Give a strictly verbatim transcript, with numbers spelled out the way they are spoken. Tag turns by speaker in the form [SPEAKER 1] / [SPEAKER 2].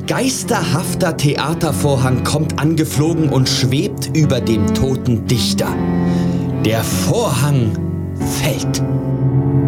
[SPEAKER 1] geisterhafter Theatervorhang kommt angeflogen und schwebt über dem toten Dichter. Der Vorhang fällt.